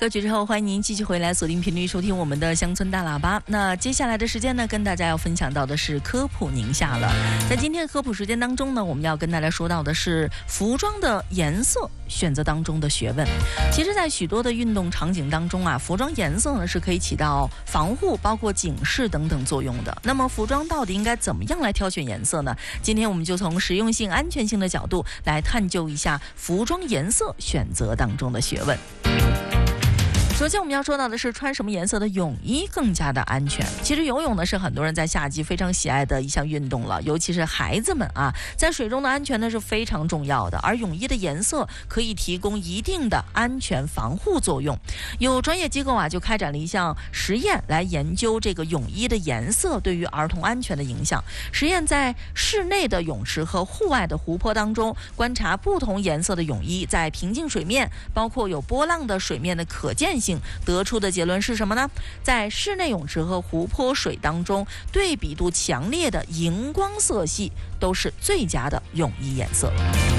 歌曲之后，欢迎您继续回来锁定频率收听我们的乡村大喇叭。那接下来的时间呢，跟大家要分享到的是科普宁夏了。在今天科普时间当中呢，我们要跟大家说到的是服装的颜色选择当中的学问。其实在许多的运动场景当中啊，服装颜色呢是可以起到防护包括警示等等作用的。那么服装到底应该怎么样来挑选颜色呢？今天我们就从实用性安全性的角度来探究一下服装颜色选择当中的学问。首先我们要说到的是穿什么颜色的泳衣更加的安全。其实游泳呢是很多人在夏季非常喜爱的一项运动了，尤其是孩子们啊，在水中的安全呢是非常重要的，而泳衣的颜色可以提供一定的安全防护作用。有专业机构啊就开展了一项实验来研究这个泳衣的颜色对于儿童安全的影响。实验在室内的泳池和户外的湖泊当中观察不同颜色的泳衣在平静水面包括有波浪的水面的可见性，得出的结论是什么呢？在室内泳池和湖泊水当中，对比度强烈的荧光色系都是最佳的泳衣颜色。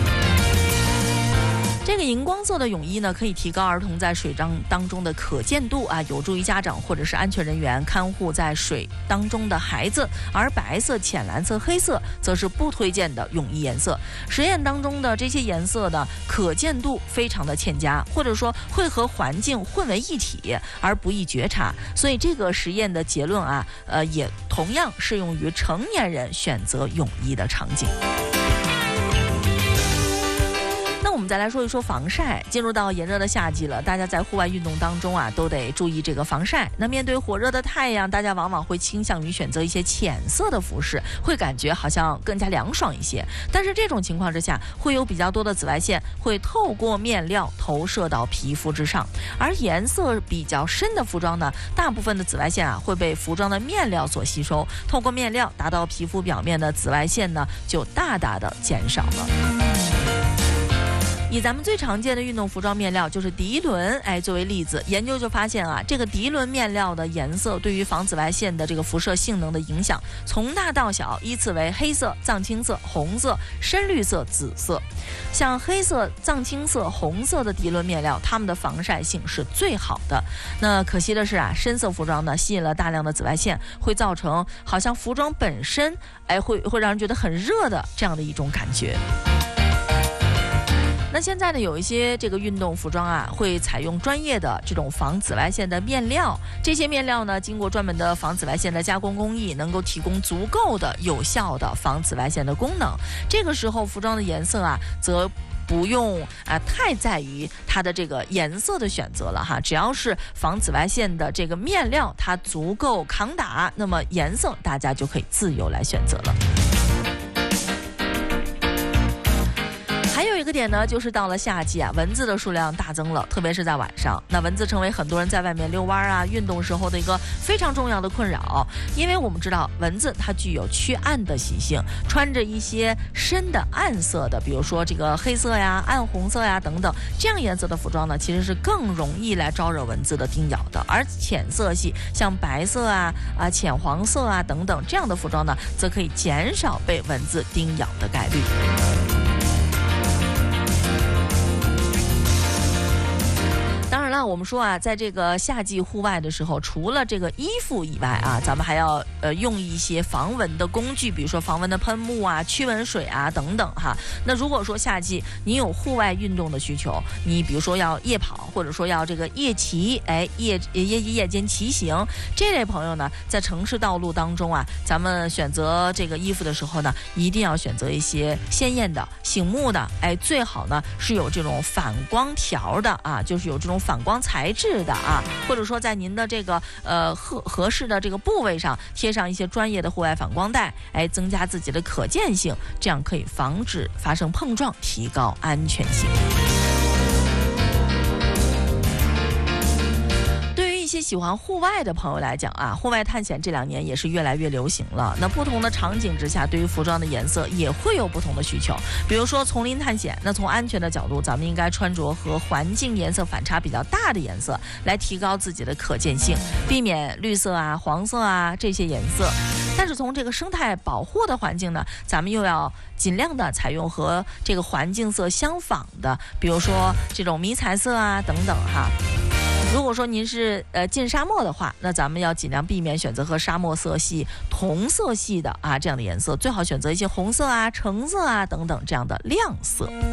这个荧光色的泳衣呢，可以提高儿童在水当中的可见度啊，有助于家长或者是安全人员看护在水当中的孩子。而白色、浅蓝色、黑色则是不推荐的泳衣颜色。实验当中的这些颜色的可见度非常的欠佳，或者说会和环境混为一体而不易觉察。所以这个实验的结论啊，也同样适用于成年人选择泳衣的场景。我们再来说一说防晒。进入到炎热的夏季了，大家在户外运动当中啊，都得注意这个防晒。那面对火热的太阳，大家往往会倾向于选择一些浅色的服饰，会感觉好像更加凉爽一些。但是这种情况之下，会有比较多的紫外线会透过面料投射到皮肤之上，而颜色比较深的服装呢，大部分的紫外线啊会被服装的面料所吸收，透过面料达到皮肤表面的紫外线呢，就大大的减少了。以咱们最常见的运动服装面料就是涤纶作为例子，研究就发现啊，这个涤纶面料的颜色对于防紫外线的这个辐射性能的影响，从大到小依次为黑色、藏青色、红色、深绿色、紫色。像黑色、藏青色、红色的涤纶面料，它们的防晒性是最好的。那可惜的是啊，深色服装呢吸引了大量的紫外线，会造成好像服装本身会让人觉得很热的这样的一种感觉。那现在呢，有一些这个运动服装啊，会采用专业的这种防紫外线的面料。这些面料呢，经过专门的防紫外线的加工工艺，能够提供足够的有效的防紫外线的功能。这个时候，服装的颜色啊，则不用太在于它的这个颜色的选择了哈，只要是防紫外线的这个面料它足够抗打，那么颜色大家就可以自由来选择了。还有一个点呢，就是到了夏季啊，蚊子的数量大增了，特别是在晚上。那蚊子成为很多人在外面遛弯啊、运动时候的一个非常重要的困扰，因为我们知道蚊子它具有驱暗的习性，穿着一些深的暗色的，比如说这个黑色呀、暗红色呀等等，这样颜色的服装呢，其实是更容易来招惹蚊子的叮咬的。而浅色系，像白色啊、浅黄色啊等等这样的服装呢，则可以减少被蚊子叮咬的概率。当然了，我们说啊，在这个夏季户外的时候，除了这个衣服以外啊，咱们还要用一些防蚊的工具，比如说防蚊的喷雾啊、驱蚊水啊等等哈。那如果说夏季你有户外运动的需求，你比如说要夜跑，或者说要这个夜骑，夜间骑行，这类朋友呢，在城市道路当中啊，咱们选择这个衣服的时候呢，一定要选择一些鲜艳的、醒目的，最好呢是有这种反光条的啊，就是有这种反光材质的啊，或者说在您的这个合适的这个部位上贴上一些专业的户外反光带，增加自己的可见性，这样可以防止发生碰撞，提高安全性。一些喜欢户外的朋友来讲啊，户外探险这2年也是越来越流行了。那不同的场景之下，对于服装的颜色也会有不同的需求。比如说丛林探险，那从安全的角度，咱们应该穿着和环境颜色反差比较大的颜色，来提高自己的可见性，避免绿色啊、黄色啊这些颜色。但是从这个生态保护的环境呢，咱们又要尽量的采用和这个环境色相仿的，比如说这种迷彩色啊等等哈。 如果说您是进沙漠的话，那咱们要尽量避免选择和沙漠色系同色系的啊这样的颜色，最好选择一些红色啊、橙色啊等等这样的亮色。